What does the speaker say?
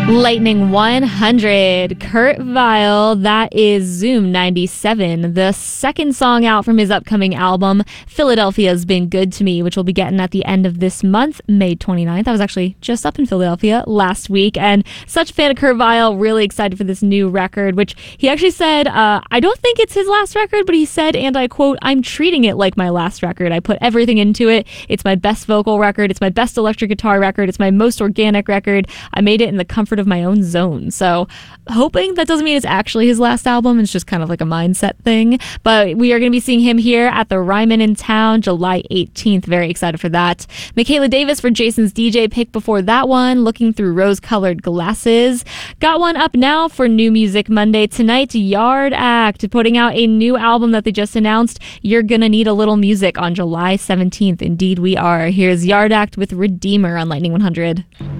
Lightning 100, Kurt Vile, that is Zoom 97, the second song out from his upcoming album, Philadelphia's Been Good to Me, which we'll be getting at the end of this month, May 29th. I was actually just up in Philadelphia last week, and such a fan of Kurt Vile, really excited for this new record, which he actually said, I don't think it's his last record, but he said, and I quote, "I'm treating it like my last record. I put everything into it. It's my best vocal record. It's my best electric guitar record. It's my most organic record. I made it in the comfort of my own zone." So hoping that doesn't mean it's actually his last album. It's just kind of like a mindset thing. But we are going to be seeing him here at the Ryman in town July 18th. Very excited for that. Michaela Davis for Jason's DJ pick before that one, Looking Through Rose-Colored Glasses. Got one up now for New Music Monday tonight. Yard Act putting out a new album that they just announced. You're Gonna Need a Little Music on July 17th. Indeed we are. Here's Yard Act with Redeemer on Lightning 100.